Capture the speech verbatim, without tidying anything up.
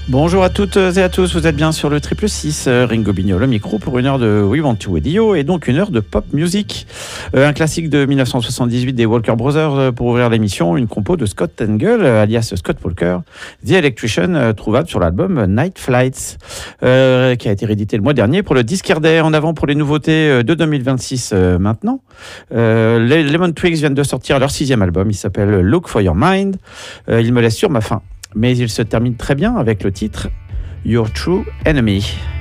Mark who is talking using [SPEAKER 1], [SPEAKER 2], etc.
[SPEAKER 1] Bonjour à toutes et à tous, vous êtes bien sur le triple six, Ringo Bigno, le micro pour une heure de We Want to Radio et donc une heure de pop music. Euh, un classique de dix-neuf cent soixante-dix-huit des Walker Brothers pour ouvrir l'émission, une compo de Scott Engel, alias Scott Walker, The Electrician, euh, trouvable sur l'album Night Flights, euh, qui a été réédité le mois dernier pour le disque Day. En avant pour les nouveautés de deux mille vingt-six euh, maintenant. Euh, les Lemon Twigs viennent de sortir leur sixième album, il s'appelle Look for Your Mind. Euh, il me laisse sur ma faim. Mais il se termine très bien avec le titre Your True Enemy.